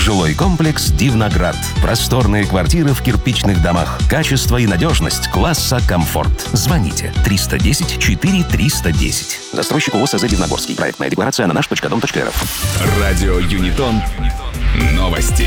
Жилой комплекс «Дивноград». Просторные квартиры в кирпичных домах. Качество и надежность класса «Комфорт». Звоните 310 4 310. Застройщик ООО «СЗ Дивногорский». Проектная декларация на наш.дом.рф. Радио Юнитон. Новости.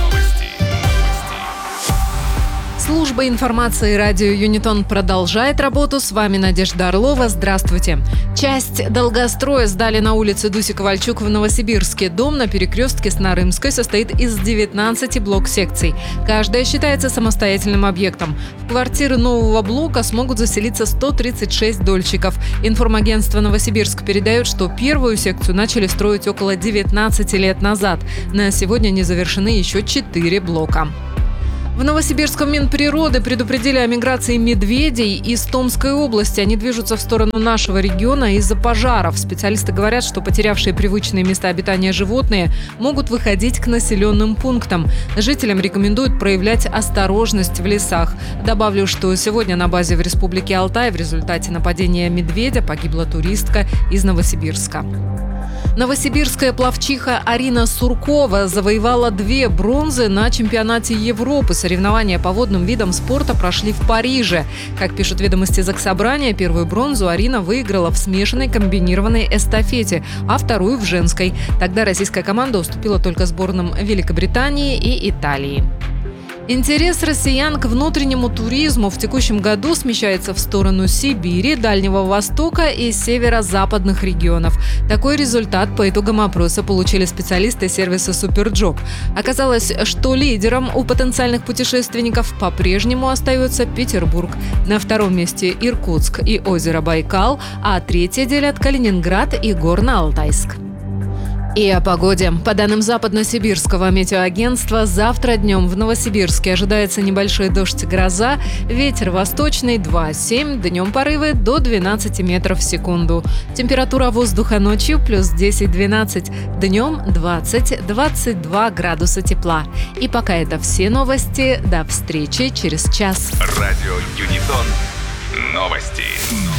Служба информации радио Юнитон продолжает работу. С вами Надежда Орлова. Здравствуйте. Часть долгостроя сдали на улице Дуси-Ковальчук в Новосибирске. Дом на перекрестке с Нарымской состоит из 19 блок-секций. Каждая считается самостоятельным объектом. В квартиры нового блока смогут заселиться 136 дольщиков. Информагентство «Новосибирск» передает, что первую секцию начали строить около 19 лет назад. На сегодня не завершены еще 4 блока. В Новосибирском Минприроды предупредили о миграции медведей из Томской области. Они движутся в сторону нашего региона из-за пожаров. Специалисты говорят, что потерявшие привычные места обитания животные могут выходить к населенным пунктам. Жителям рекомендуют проявлять осторожность в лесах. Добавлю, что сегодня на базе в Республике Алтай в результате нападения медведя погибла туристка из Новосибирска. Новосибирская пловчиха Арина Суркова завоевала 2 бронзы на чемпионате Европы. Соревнования по водным видам спорта прошли в Париже. Как пишут ведомости Заксобрания, первую бронзу Арина выиграла в смешанной комбинированной эстафете, а вторую в женской. Тогда российская команда уступила только сборным Великобритании и Италии. Интерес россиян к внутреннему туризму в текущем году смещается в сторону Сибири, Дальнего Востока и северо-западных регионов. Такой результат по итогам опроса получили специалисты сервиса Суперджоп. Оказалось, что лидером у потенциальных путешественников по-прежнему остается Петербург. На втором месте Иркутск и озеро Байкал, а третье делят Калининград и Горно-Алтайск. И о погоде. По данным Западно-Сибирского метеоагентства, завтра днем в Новосибирске ожидается небольшой дождь, гроза, ветер восточный 2,7, днем порывы до 12 метров в секунду. Температура воздуха ночью плюс 10-12, днем 20-22 градуса тепла. И пока это все новости. До встречи через час. Радио Юнитон. Новости.